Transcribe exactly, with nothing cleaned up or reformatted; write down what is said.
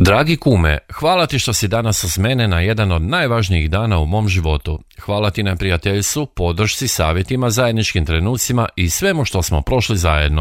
Dragi kume, hvala ti što si danas s mene na jedan od najvažnijih dana u mom životu. Hvala ti na prijateljstvu, podršci, savjetima, zajedničkim trenucima i svemu što smo prošli zajedno.